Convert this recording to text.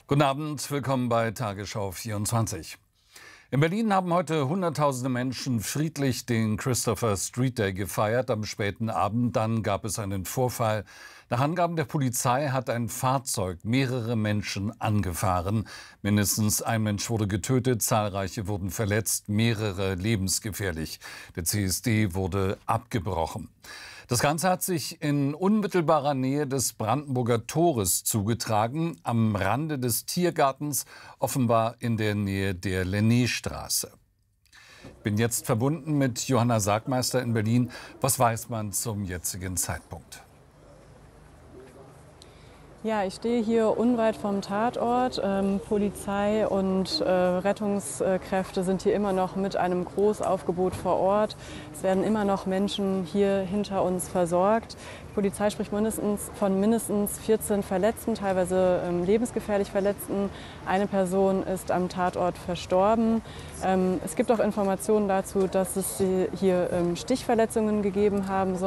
Guten Abend, willkommen bei Tagesschau 24. In Berlin haben heute Hunderttausende Menschen friedlich den Christopher Street Day gefeiert. Am späten Abend dann gab es einen Vorfall. Nach Angaben der Polizei hat ein Fahrzeug mehrere Menschen angefahren. Mindestens ein Mensch wurde getötet, zahlreiche wurden verletzt, mehrere lebensgefährlich. Der CSD wurde abgebrochen. Das Ganze hat sich in unmittelbarer Nähe des Brandenburger Tores zugetragen, am Rande des Tiergartens, offenbar in der Nähe der Lenné-Straße. Ich bin jetzt verbunden mit Johanna Sargmeister in Berlin. Was weiß man zum jetzigen Zeitpunkt? Ja, ich stehe hier unweit vom Tatort. Polizei und Rettungskräfte sind hier immer noch mit einem Großaufgebot vor Ort. Es werden immer noch Menschen hier hinter uns versorgt. Die Polizei spricht von mindestens 14 Verletzten, teilweise lebensgefährlich Verletzten. Eine Person ist am Tatort verstorben. Es gibt auch Informationen dazu, dass es hier Stichverletzungen gegeben haben soll.